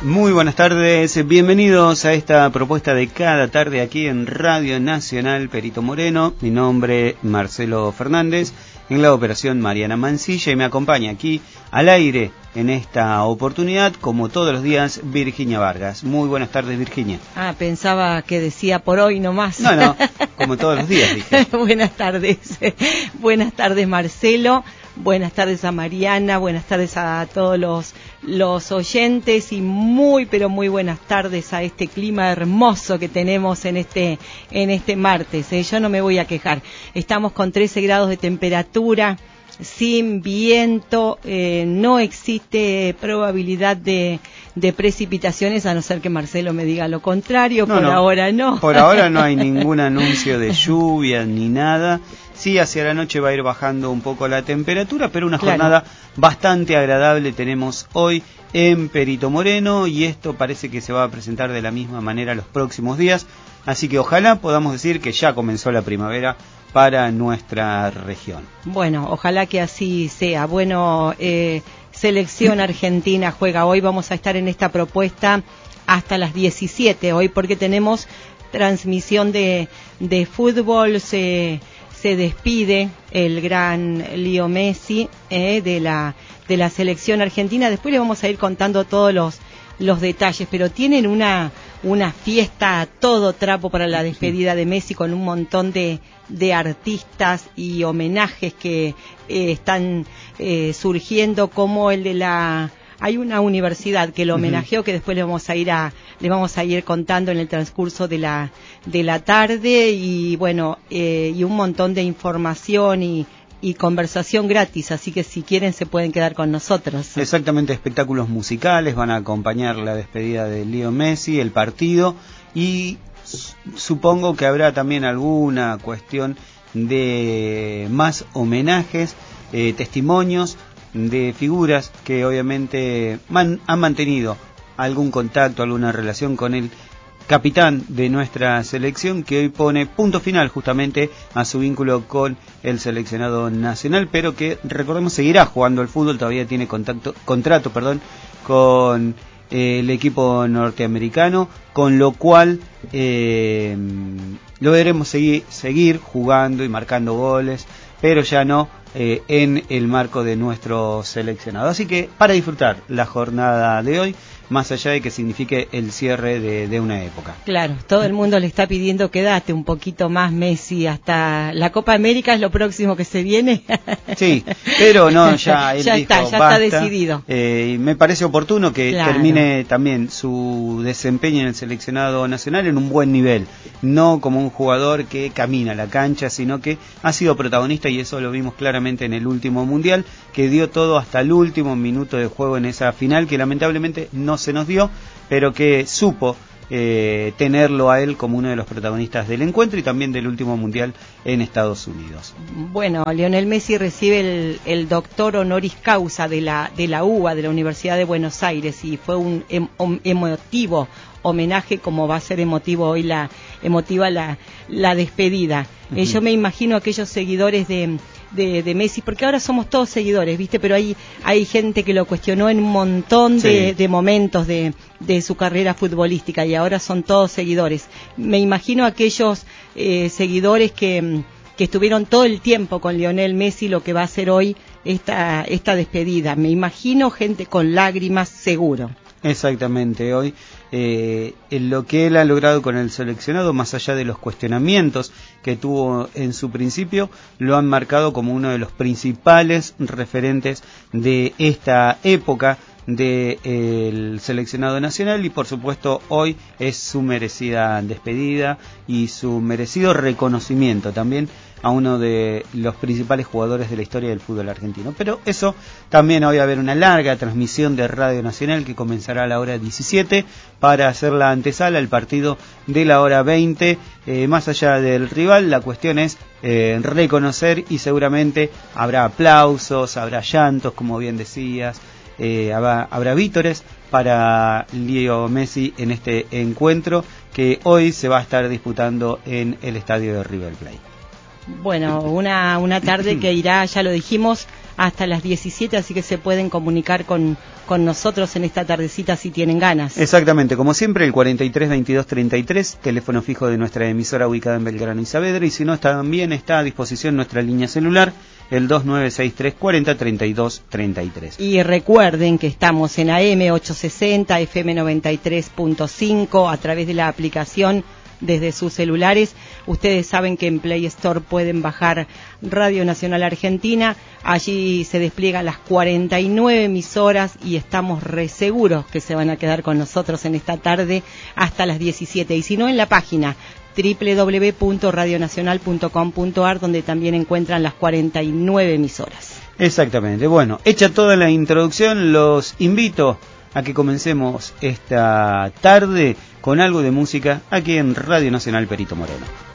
Muy buenas tardes, bienvenidos a esta propuesta de cada tarde aquí en Radio Nacional Perito Moreno. Mi nombre es Marcelo Fernández, en la operación Mariana Mancilla, y me acompaña aquí al aire en esta oportunidad, como todos los días, Virginia Vargas. Muy buenas tardes, Virginia. Pensaba que decía por hoy nomás. No, como todos los días, dije. Buenas tardes, Marcelo. Buenas tardes a Mariana, buenas tardes a todos los oyentes y pero muy buenas tardes a este clima hermoso que tenemos en este martes. Yo no me voy a quejar. Estamos con 13 grados de temperatura, sin viento, no existe probabilidad de precipitaciones, a no ser que Marcelo me diga lo contrario. Ahora no. Por ahora no hay ningún anuncio de lluvia ni nada. Sí, hacia la noche va a ir bajando un poco la temperatura, pero una jornada bastante agradable tenemos hoy en Perito Moreno, y esto parece que se va a presentar de la misma manera los próximos días, así que ojalá podamos decir que ya comenzó la primavera para nuestra región. Bueno, ojalá que así sea. Selección Argentina juega hoy, vamos a estar en esta propuesta hasta las 17 hoy, porque tenemos transmisión de fútbol. Se despide el gran Leo Messi de la selección argentina. Después le vamos a ir contando todos los detalles, pero tienen una fiesta a todo trapo para la despedida de Messi, con un montón de artistas y homenajes que están surgiendo, como el de hay una universidad que lo homenajeó, que después le vamos a ir contando en el transcurso de la tarde, y y un montón de información y conversación gratis, así que si quieren se pueden quedar con nosotros. Exactamente, espectáculos musicales van a acompañar la despedida de Leo Messi, el partido, y supongo que habrá también alguna cuestión de más homenajes, testimonios de figuras que obviamente han mantenido algún contacto, alguna relación con el capitán de nuestra selección, que hoy pone punto final justamente a su vínculo con el seleccionado nacional, pero que, recordemos, seguirá jugando al fútbol. Todavía tiene contrato con el equipo norteamericano, con lo cual lo veremos seguir jugando y marcando goles, pero ya no en el marco de nuestro seleccionado. Así que para disfrutar la jornada de hoy, más allá de que signifique el cierre de una época. Claro, todo el mundo le está pidiendo que date un poquito más, Messi, hasta la Copa América es lo próximo que se viene. Sí, pero no, ya está decidido. Me parece oportuno que termine también su desempeño en el seleccionado nacional en un buen nivel, no como un jugador que camina la cancha, sino que ha sido protagonista, y eso lo vimos claramente en el último mundial, que dio todo hasta el último minuto de juego en esa final, que lamentablemente no se nos dio, pero que supo tenerlo a él como uno de los protagonistas del encuentro y también del último mundial en Estados Unidos. Bueno, Lionel Messi recibe el doctor honoris causa de la UBA, de la Universidad de Buenos Aires, y fue un emotivo homenaje, como va a ser emotiva la despedida. Yo me imagino aquellos seguidores de Messi, porque ahora somos todos seguidores, ¿viste? Pero hay gente que lo cuestionó en un montón de momentos de su carrera futbolística, y ahora son todos seguidores. Me imagino aquellos seguidores que estuvieron todo el tiempo con Lionel Messi, lo que va a ser hoy esta despedida. Me imagino gente con lágrimas, seguro. Exactamente, hoy lo que él ha logrado con el seleccionado, más allá de los cuestionamientos que tuvo en su principio, lo han marcado como uno de los principales referentes de esta época del seleccionado nacional, y por supuesto hoy es su merecida despedida y su merecido reconocimiento también a uno de los principales jugadores de la historia del fútbol argentino. Pero eso también, hoy va a haber una larga transmisión de Radio Nacional que comenzará a la hora 17 para hacer la antesala al partido de la hora 20. Más allá del rival, la cuestión es reconocer, y seguramente habrá aplausos, habrá llantos, como bien decías, habrá vítores para Leo Messi en este encuentro que hoy se va a estar disputando en el estadio de River Plate. Bueno, una tarde que irá, ya lo dijimos, hasta las 17, así que se pueden comunicar con nosotros en esta tardecita si tienen ganas. Exactamente, como siempre, el 43 22 33, teléfono fijo de nuestra emisora ubicada en Belgrano y Saavedra, y si no, también está a disposición nuestra línea celular, el 2963 40 32 33. Y recuerden que estamos en AM 860, FM 93.5, a través de la aplicación desde sus celulares. Ustedes saben que en Play Store pueden bajar Radio Nacional Argentina. Allí se despliegan las 49 emisoras y estamos re seguros que se van a quedar con nosotros en esta tarde hasta las 17. Y si no, en la página www.radionacional.com.ar, donde también encuentran las 49 emisoras. Exactamente. Bueno, hecha toda la introducción, los invito a que comencemos esta tarde con algo de música aquí en Radio Nacional Perito Moreno.